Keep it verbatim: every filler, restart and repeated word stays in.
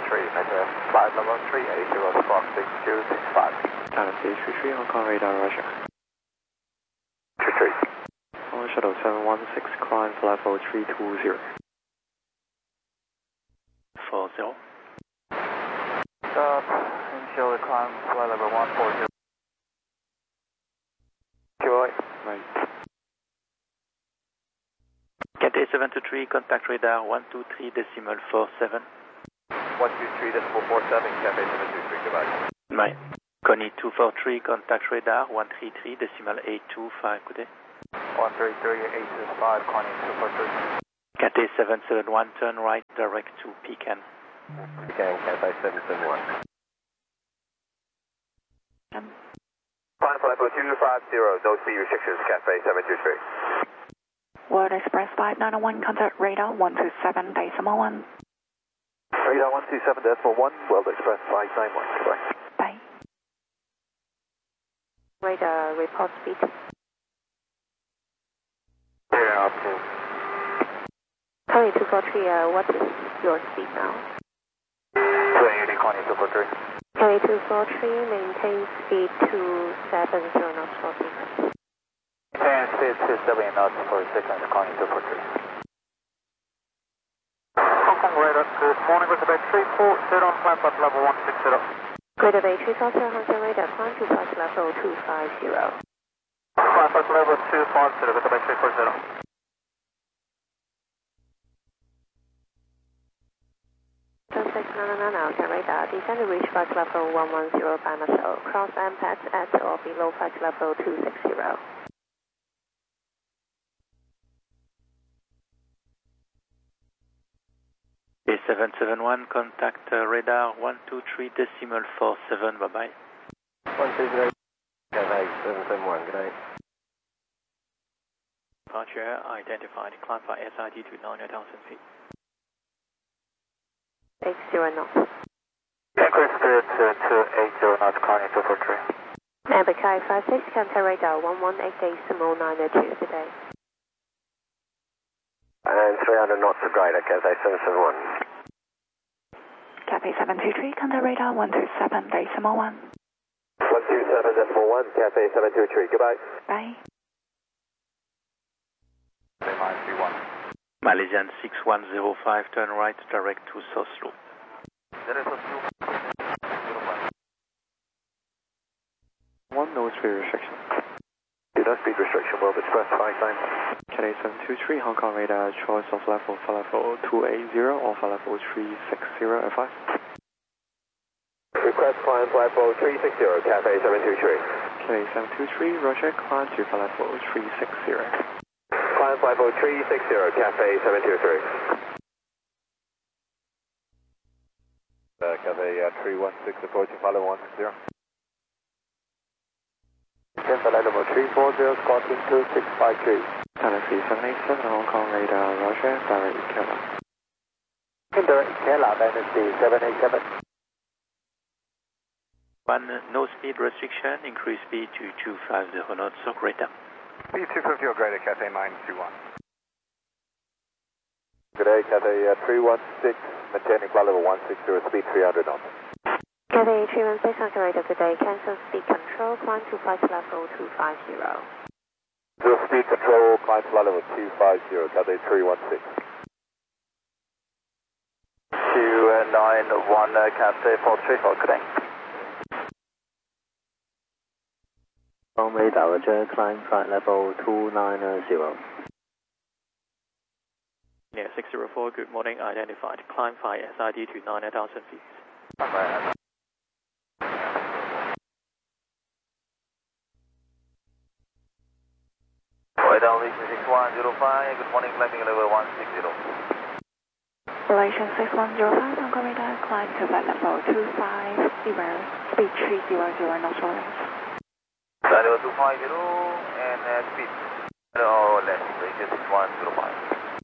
three, measure flight level three eight zero, squawk six two six five. Taxi three three, Hong Kong radar, Roger. three three. On shuttle seven one six, climb flight level three two zero. four zero. Stop, initial climb flight level one four zero. Joy. Right. Cathay seven two three, contact radar one two three decimal four seven. one two three decimal four seven, Cathay seven two three, goodbye. Right. Connie two four three, contact radar one three three decimal eight two five, good day. one three three eight two five, Connie two four three. Cathay seven seven one, turn right, direct to Pecan. Pecan, Cathay seven seven one. Um. Climb flight level two five zero, no speed restrictions, Cathay seven two three. World Express five nine one, contact radar one two seven decimal one. Radar one two seven decimal one, World Express five nine one, goodbye. Bye. Radar report speed. Radar up to. Connie two four three, uh, what is your speed now? two eighty, Connie two four three. Connie two four three, maintain speed two seven zero knots for sequence. Maintain speed two seven knots for sequence, Connie two four three. Hong Kong radar, good morning, with about three four zero on climb flight level one six zero. Greater Bay three four zero, Hong Kong radar, climb to flight level two five zero. Climb flight level two five zero, with about three four zero. six nine nine, Hong Kong radar, descend to reach flight level one one zero by Marcel. Cross M PAD at or below flight level two six zero. A seven seven one, contact uh, radar one two three decimal four seven, bye bye. one two three. Cathay seven seven one, good day. Departure identified, climb by S I D to nine thousand feet. eight zero knots. Increase speed to two eight zero knots, Connie two four three. Amberkai five six, contact radar one one eight decimal nine two today. And three hundred knots of greater, Cathay seven seven one. Cathay seven two three, contact radar one two seven decimal one. one two seven decimal one, Cathay seven two three, goodbye. Bye. nine three one. Malaysian six one zero five, turn right, direct to Soslo. There is a One, no speed restriction. no speed restriction, World Express five nine one. Cathay seven two three, Hong Kong radar, choice of level for level two eight zero or for level three six zero, advise. Request climb flight level three six zero, Cathay seven two three. Cathay seven two three, Roger, climb to flight level three six zero. Climb flight level three six zero, Cathay seven two three. Uh, Cathay uh, three one six, approaching flight level one six zero. Again, flight level three four zero, squawking two six five three. Taxi seven eight seven, Hong Kong radar, Roger, direct Kerala. Indirect Kerala, Dynasty seven eight seven. One, no speed restriction, increase speed to two five zero knots or greater. Speed two fifty or greater, Cathay nine two one. Good day, Cathay uh, three one six, maintaining flight level one six zero, speed three hundred knots. Cathay three one six, Hong Kong radar, good day, cancel speed control, climb to flight level two five zero. Zero speed control, climb flight level two five zero, Cathay three one six. two nine one, uh, Cathay four three four, good day. On radar, Roger, climb flight level two nine zero. Yeah, six zero four, good morning, identified, climb by S I D to nine thousand feet. Okay. Radar six one zero five, good morning, climbing level one six zero. Malaysian six one zero five, Hong Kong radar, climb to flight level two five zero, speed three hundred knots or less. Level two five zero and uh, speed or less, Malaysia six one zero five.